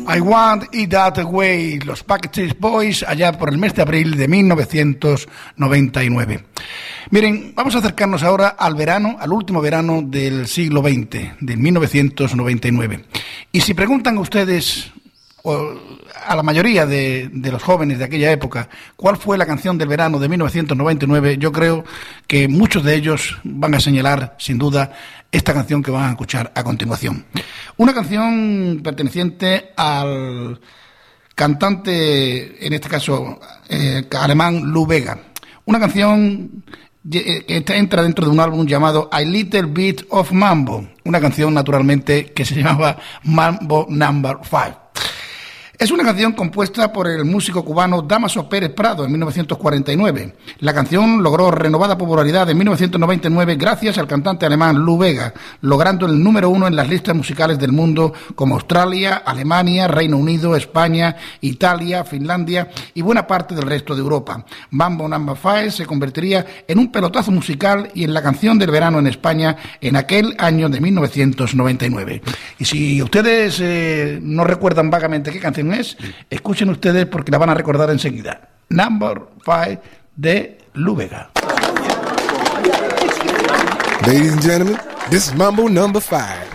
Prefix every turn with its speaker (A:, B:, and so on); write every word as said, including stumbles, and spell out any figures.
A: I Want It That Way, los Backstreet Boys, allá por el mes de abril de mil novecientos noventa y nueve. Miren, vamos a acercarnos ahora al verano, al último verano del siglo veinte, de mil novecientos noventa y nueve. Y si preguntan a ustedes, o a la mayoría de, de los jóvenes de aquella época, ¿cuál fue la canción del verano de mil novecientos noventa y nueve? Yo creo que muchos de ellos van a señalar, sin duda, esta canción que van a escuchar a continuación. Una canción perteneciente al cantante, en este caso eh, alemán, Lou Bega. Una canción que entra dentro de un álbum llamado A Little Bit of Mambo. Una canción, naturalmente, que se llamaba Mambo Number Five. Es una canción compuesta por el músico cubano Dámaso Pérez Prado en mil novecientos cuarenta y nueve. La canción logró renovada popularidad en mil novecientos noventa y nueve gracias al cantante alemán Lou Bega, logrando el número uno en las listas musicales del mundo como Australia, Alemania, Reino Unido, España, Italia, Finlandia y buena parte del resto de Europa. Mambo Number Five se convertiría en un pelotazo musical y en la canción del verano en España en aquel año de mil novecientos noventa y nueve. Y si ustedes eh, no recuerdan vagamente qué canción es, escuchen ustedes porque la van a recordar enseguida. Number Five de Lou Bega.
B: Ladies and gentlemen, this is Mambo Number Five.